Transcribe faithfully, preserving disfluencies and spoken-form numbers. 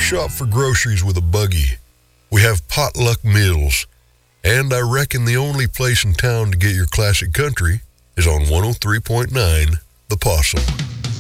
shop for groceries with a buggy. We have potluck meals. And I reckon the only place in town to get your classic country is on one oh three point nine The Possum.